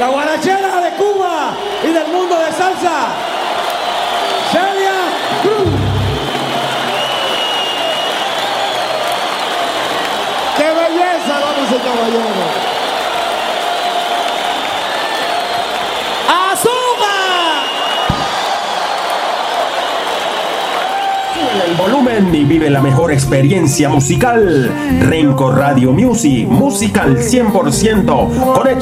La guarachera de Cuba y del mundo de salsa, Celia Cruz. ¡Qué belleza, damas y caballeros! El volumen y vive la mejor experiencia musical. Renco Radio Music, musical 100%. Conecta